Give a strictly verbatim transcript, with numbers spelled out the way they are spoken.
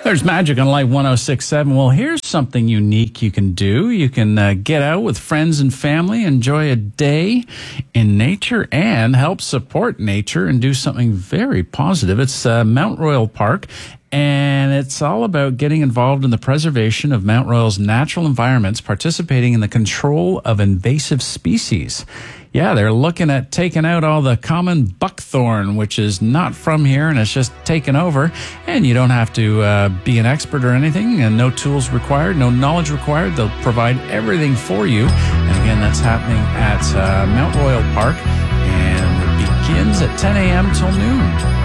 There's magic on Light one oh six point seven. Well, here's something unique you can do. You can uh, get out with friends and family, enjoy a day in nature, and help support nature and do something very positive. It's uh, Mount Royal Park, and it's all about getting involved in the preservation of Mount Royal's natural environments, participating in the control of invasive species. Yeah, they're looking at taking out all the common buckthorn, which is not from here, and it's just taken over. And you don't have to uh, be an expert or anything, and no tools required, no knowledge required. They'll provide everything for you. And again, that's happening at uh, Mount Royal Park, and it begins at ten a.m. till noon.